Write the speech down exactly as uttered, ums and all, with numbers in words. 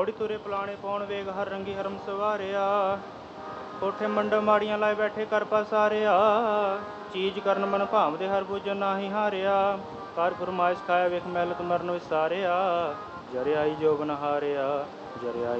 ਪੌੜੀ ਤੁਰੇ ਪਲਾਣੇ ਪਾਉਣ ਵੇਗ ਹਰ ਰੰਗੀ ਹਰਮ ਸਵਾਰਿਆ। ਕੋਠੇ ਮੰਡਪ ਮਾੜੀਆਂ ਲਾਏ ਬੈਠੇ ਕਰ ਪਸਾਰਿਆ। ਚੀਜ਼ ਕਰਨ ਮਨ ਭਾਵਦੇ ਹਰ ਬੁੱਝਣ ਨਾਹੀ ਹਾਰਿਆ। ਕਰ ਫਰਮਾਇਸ਼ ਖਾਇਆ ਵੇਖ ਮੈਲਤ ਮਰਨ ਵਿਸਾਰਿਆ। ਜਰਿਆਈ ਜੋਬਨ ਹਾਰਿਆ ਜਰਿਆਈ